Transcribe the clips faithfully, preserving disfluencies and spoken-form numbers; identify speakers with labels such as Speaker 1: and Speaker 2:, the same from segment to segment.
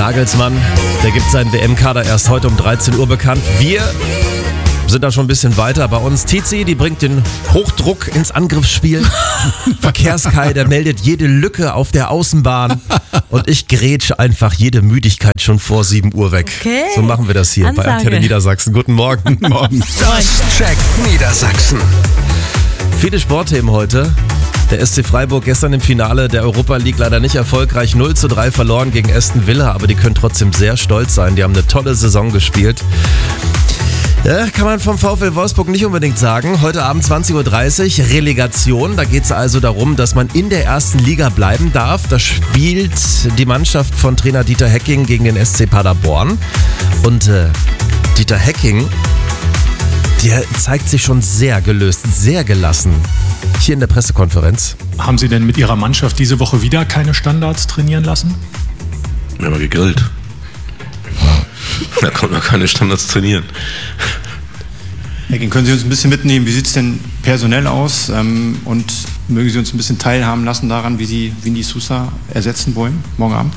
Speaker 1: Nagelsmann, der gibt seinen W M-Kader erst heute um dreizehn Uhr bekannt. Wir sind da schon ein bisschen weiter. Bei uns Tizi, die bringt den Hochdruck ins Angriffsspiel. Verkehrskai, der meldet jede Lücke auf der Außenbahn. Und ich grätsche einfach jede Müdigkeit schon vor sieben Uhr weg.
Speaker 2: Okay.
Speaker 1: So machen wir das hier
Speaker 2: Ansage.
Speaker 1: bei Antenne Niedersachsen. Guten Morgen.
Speaker 3: Morgen.
Speaker 4: Das checkt Niedersachsen.
Speaker 1: Viele Sportthemen heute. Der S C Freiburg gestern im Finale der Europa League leider nicht erfolgreich. null zu drei verloren gegen Aston Villa, aber die können trotzdem sehr stolz sein. Die haben eine tolle Saison gespielt. Ja, kann man vom VfL Wolfsburg nicht unbedingt sagen. Heute Abend zwanzig Uhr dreißig, Relegation. Da geht es also darum, dass man in der ersten Liga bleiben darf. Da spielt die Mannschaft von Trainer Dieter Hecking gegen den S C Paderborn. Und äh, Dieter Hecking, der zeigt sich schon sehr gelöst, sehr gelassen. Hier in der Pressekonferenz.
Speaker 3: Haben Sie denn mit Ihrer Mannschaft diese Woche wieder keine Standards trainieren lassen?
Speaker 5: Wir haben gegrillt. Da konnte man keine Standards trainieren.
Speaker 6: Hecking, können Sie uns ein bisschen mitnehmen, wie sieht es denn personell aus? Ähm, und mögen Sie uns ein bisschen teilhaben lassen daran, wie Sie Vini Sousa ersetzen wollen, morgen Abend?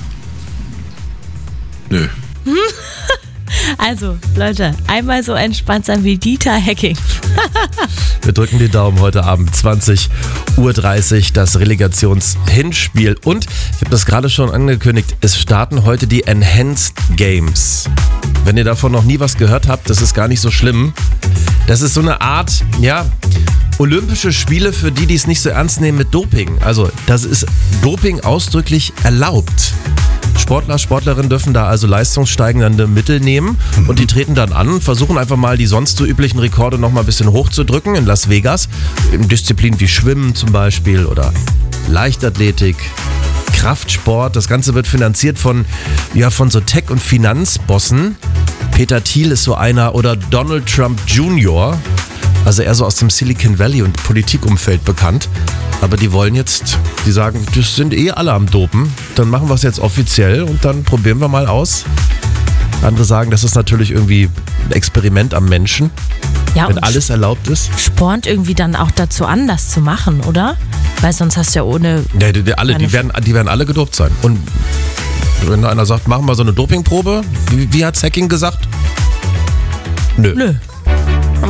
Speaker 5: Nö.
Speaker 2: Also, Leute, einmal so entspannt sein wie Dieter Hecking.
Speaker 1: Wir drücken die Daumen heute Abend, zwanzig Uhr dreißig, das Relegationshinspiel. Und, ich habe das gerade schon angekündigt, es starten heute die Enhanced Games. Wenn ihr davon noch nie was gehört habt, das ist gar nicht so schlimm. Das ist so eine Art, ja, Olympische Spiele für die, die es nicht so ernst nehmen mit Doping. Also, das ist Doping ausdrücklich erlaubt. Sportler, Sportlerinnen dürfen da also leistungssteigernde Mittel nehmen und die treten dann an und versuchen einfach mal die sonst so üblichen Rekorde noch mal ein bisschen hochzudrücken in Las Vegas. In Disziplinen wie Schwimmen zum Beispiel oder Leichtathletik, Kraftsport. Das Ganze wird finanziert von, ja, von so Tech- und Finanzbossen. Peter Thiel ist so einer oder Donald Trump Junior Also eher so aus dem Silicon Valley und Politikumfeld bekannt. Aber die wollen jetzt, die sagen, das sind eh alle am Dopen. Dann machen wir es jetzt offiziell und dann probieren wir mal aus. Andere sagen, das ist natürlich irgendwie ein Experiment am Menschen,
Speaker 2: Ja,
Speaker 1: wenn
Speaker 2: und
Speaker 1: alles erlaubt ist.
Speaker 2: spornt irgendwie dann auch dazu an, das zu machen, oder? Weil sonst hast du ja ohne...
Speaker 1: Ja, die, die, alle, die, werden, die werden alle gedopt sein. Und wenn einer sagt, machen wir so eine Dopingprobe, wie, wie hat Hecking gesagt? Nö.
Speaker 2: Nö.